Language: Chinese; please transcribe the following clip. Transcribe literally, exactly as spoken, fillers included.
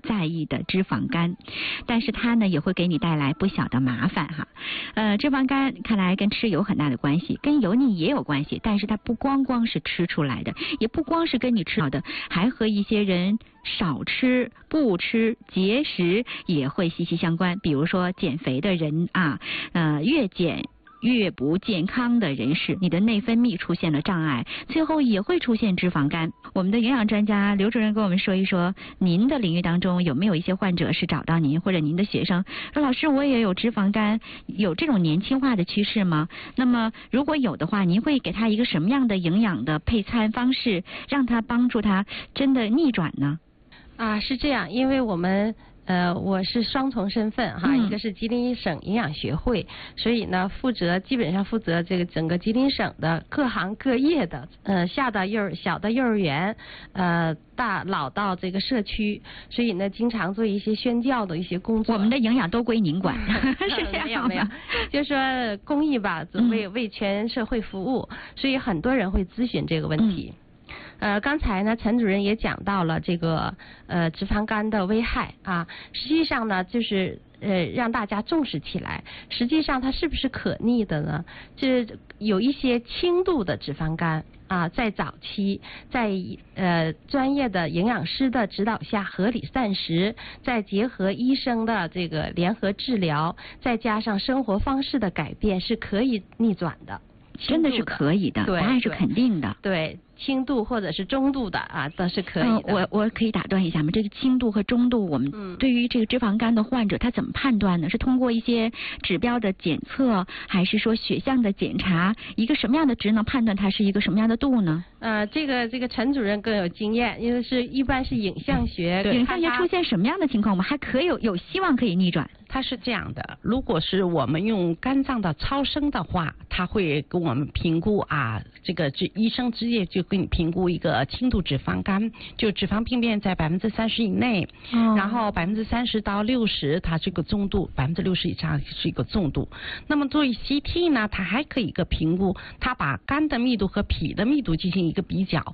在意的脂肪肝，但是它呢也会给你带来不小的麻烦哈。呃，脂肪肝看来跟吃有很大的关系，跟油腻也有关系，但是它不光光是吃出来的，也不光是跟你吃好的，还和一些人少吃、不吃、节食也会息息相关。比如说减肥的人啊，呃，越减越不健康的人士，你的内分泌出现了障碍，最后也会出现脂肪肝。我们的营养专家刘主任跟我们说一说，您的领域当中有没有一些患者是找到您或者您的学生说，老师我也有脂肪肝，有这种年轻化的趋势吗？那么如果有的话，您会给他一个什么样的营养的配餐方式，让他帮助他真的逆转呢？ 啊，是这样，因为我们呃，我是双重身份哈， 嗯、 一个是吉林省营养学会，所以呢，负责基本上负责这个整个吉林省的各行各业的，呃，下到幼儿小到幼儿园，呃，大老到这个社区，所以呢，经常做一些宣教的一些工作。 我们的营养都归您管，是这样没有没有，就说公益吧，为为全社会服务，所以很多人会咨询这个问题。嗯呃，刚才呢，陈主任也讲到了这个呃脂肪肝的危害啊。实际上呢，就是呃让大家重视起来。实际上它是不是可逆的呢？这有一些轻度的脂肪肝啊，在早期，在呃专业的营养师的指导下合理膳食，再结合医生的这个联合治疗，再加上生活方式的改变，是可以逆转的。 真的是可以的，答案是肯定的。 对，轻度或者是中度的啊，都是可以的。 呃、我我可以打断一下吗？这个轻度和中度，我们对于这个脂肪肝的患者，他怎么判断呢？是通过一些指标的检测，还是说血象的检查？一个什么样的值能判断它是一个什么样的度呢？ 呃，这个这个陈主任更有经验，因为是一般是影像学。 对，影像学出现什么样的情况，我们还可以有有希望可以逆转。 它是这样的，如果是我们用肝脏的超声的话，它会给我们评估啊，这个这医生直接就给你评估一个轻度脂肪肝，就脂肪病变在百分之三十以内，哦、然后百分之三十到六十，它是一个中度，百分之六十以上是一个重度。那么作为 C T 呢，它还可以一个评估，它把肝的密度和脾的密度进行一个比较，